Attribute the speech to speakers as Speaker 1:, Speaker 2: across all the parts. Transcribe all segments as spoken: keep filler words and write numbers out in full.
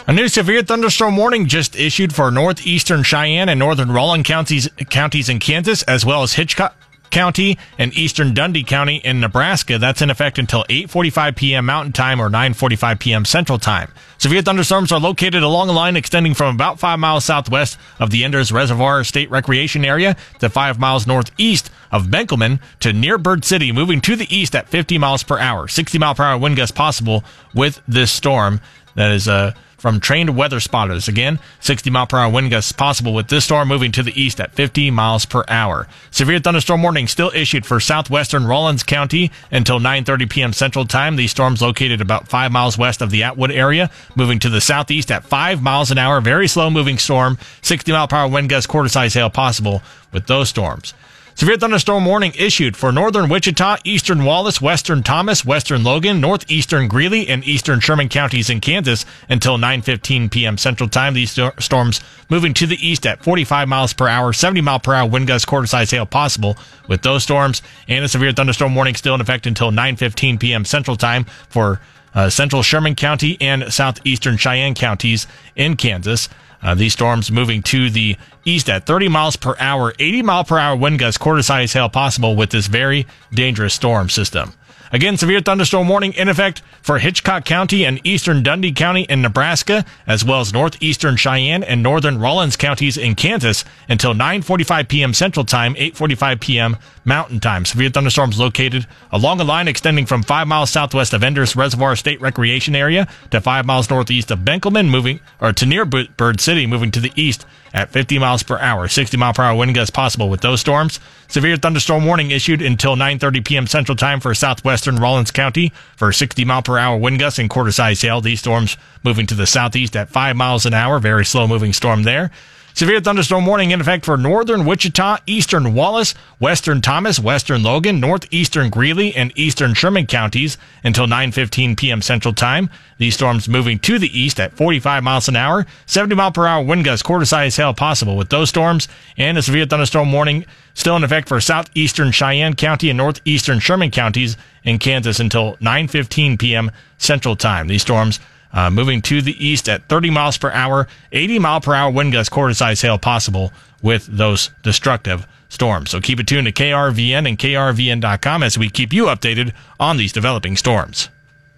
Speaker 1: A new severe thunderstorm warning just issued for northeastern Cheyenne and northern Rawlins counties, counties in Kansas, as well as Hitchcock County and eastern Dundee County in Nebraska. That's in effect until eight forty-five p.m. Mountain Time or nine forty-five p.m. Central Time. Severe thunderstorms are located along a line extending from about five miles southwest of the Enders Reservoir State Recreation Area to five miles northeast of Benkelman to near Bird City, moving to the east at fifty miles per hour. sixty mile per hour wind gusts possible with this storm. That is uh, from trained weather spotters. Again, sixty mile per hour wind gusts possible with this storm moving to the east at fifty miles per hour. Severe thunderstorm warning still issued for southwestern Rawlins County until nine thirty p.m. Central Time. These storms located about five miles west of the Atwood area, moving to the southeast at five miles an hour. Very slow moving storm. sixty mile per hour wind gusts, quarter size hail possible with those storms. Severe thunderstorm warning issued for northern Wichita, eastern Wallace, western Thomas, western Logan, northeastern Greeley, and eastern Sherman counties in Kansas until nine fifteen p.m. Central Time. These st- storms moving to the east at forty-five miles per hour, seventy mile per hour wind gusts, quarter size hail possible with those storms. And a severe thunderstorm warning still in effect until nine fifteen p.m. Central Time for uh, central Sherman County and southeastern Cheyenne counties in Kansas. Uh, these storms moving to the east at thirty miles per hour, eighty mile per hour wind gusts, quarter size hail possible with this very dangerous storm system. Again, severe thunderstorm warning in effect for Hitchcock County and eastern Dundee County in Nebraska, as well as northeastern Cheyenne and northern Rawlins counties in Kansas until nine forty-five p.m. Central Time, eight forty-five p.m. Mountain Time. Severe thunderstorms located along a line extending from five miles southwest of Enders Reservoir State Recreation Area to five miles northeast of Benkelman, moving or to near Bird City, moving to the east at fifty miles per hour. sixty mile per hour wind gusts possible with those storms. Severe thunderstorm warning issued until nine thirty p.m. Central Time for southwestern Rawlins County for sixty mile per hour wind gusts and quarter size hail. These storms moving to the southeast at five miles an hour. Very slow moving storm there. Severe thunderstorm warning in effect for northern Wichita, eastern Wallace, western Thomas, western Logan, northeastern Greeley, and eastern Sherman counties until nine fifteen p.m. Central Time. These storms moving to the east at forty-five miles an hour, seventy mile per hour wind gusts, quarter size hail possible with those storms. And a severe thunderstorm warning still in effect for southeastern Cheyenne County and northeastern Sherman counties in Kansas until nine fifteen p.m. Central Time. These storms Uh, moving to the east at thirty miles per hour, eighty mile per hour wind gusts, quarter size hail possible with those destructive storms. So keep it tuned to K R V N and K R V N dot com as we keep you updated on these developing storms.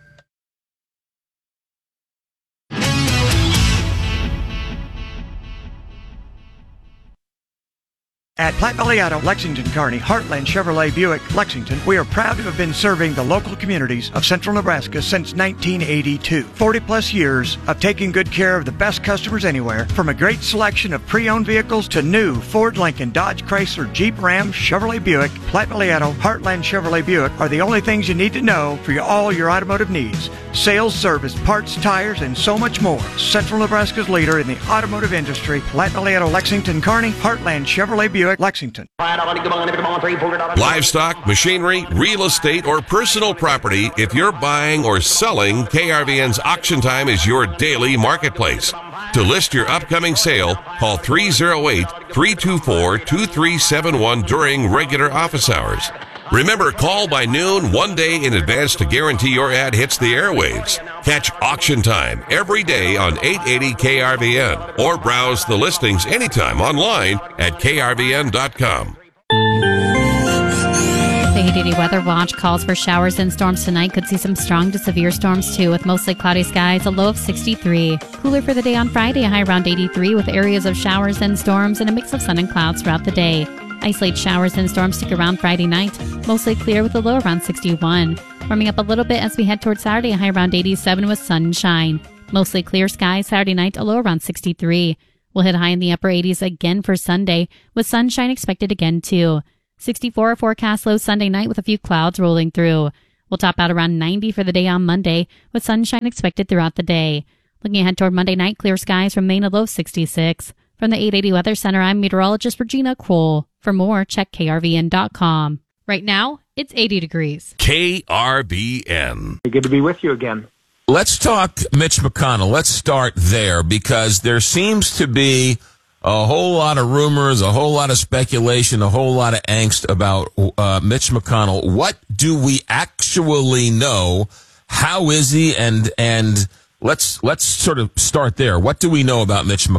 Speaker 2: At Platte Valley Auto, Lexington, Kearney, Heartland Chevrolet Buick, Lexington, we are proud to have been serving the local communities of central Nebraska since nineteen eighty-two. forty plus years of taking good care of the best customers anywhere, from a great selection of pre-owned vehicles to new Ford, Lincoln, Dodge, Chrysler, Jeep, Ram, Chevrolet Buick. Platte Valley Auto, Heartland Chevrolet Buick are the only things you need to know for your, all your automotive needs. Sales, service, parts, tires, and so much more. Central Nebraska's leader in the automotive industry, Platte Valley Auto, Lexington, Kearney, Heartland Chevrolet Buick, Lexington.
Speaker 3: Livestock, machinery, real estate, or personal property. If you're buying or selling, K R V N's Auction Time is your daily marketplace. To list your upcoming sale, call three oh eight, three two four, two three seven one during regular office hours. Remember, call by noon one day in advance to guarantee your ad hits the airwaves. Catch Auction Time every day on eight eighty K R V N or browse the listings anytime online at K R V N dot com.
Speaker 4: The eight eighty Weather Watch calls for showers and storms tonight. Could see some strong to severe storms too, with mostly cloudy skies, a low of sixty-three. Cooler for the day on Friday, a high around eighty-three with areas of showers and storms and a mix of sun and clouds throughout the day. Isolated showers and storms stick around Friday night, mostly clear with a low around sixty-one. Warming up a little bit as we head towards Saturday, a high around eighty-seven with sun and shine. Mostly clear skies Saturday night, a low around sixty-three. We'll hit high in the upper eighties again for Sunday, with sunshine expected again too. sixty-four forecast low Sunday night with a few clouds rolling through. We'll top out around ninety for the day on Monday, with sunshine expected throughout the day. Looking ahead toward Monday night, clear skies remain a low sixty-six. From the eight eighty Weather Center, I'm meteorologist Regina Kroll. For more, check K R V N dot com. Right now, it's eighty degrees.
Speaker 3: K R V N.
Speaker 5: Good to be with you again.
Speaker 6: Let's talk Mitch McConnell. Let's start there, because there seems to be a whole lot of rumors, a whole lot of speculation, a whole lot of angst about uh, Mitch McConnell. What do we actually know? How is he? And and let's let's sort of start there. What do we know about Mitch McConnell?